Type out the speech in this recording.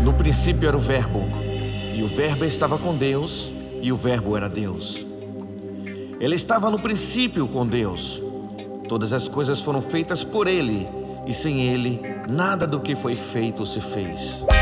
No princípio era o Verbo, e o Verbo estava com Deus, e o Verbo era Deus. Ele estava no princípio com Deus. Todas as coisas foram feitas por Ele, e sem Ele, nada do que foi feito se fez.